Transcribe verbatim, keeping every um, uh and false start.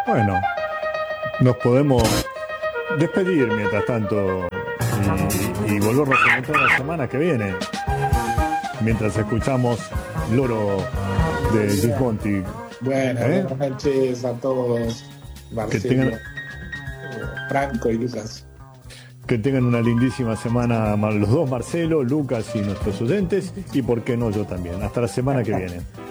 Bueno, nos podemos despedir mientras tanto y, y volvernos a encontrar la semana que viene. Mientras escuchamos Loro de Gismonti. Bueno, ¿Eh? buenas noches a todos. Marcelo, Que tengan, Franco y Lucas. que tengan una lindísima semana los dos, Marcelo, Lucas y nuestros oyentes, y por qué no yo también. Hasta la semana que viene.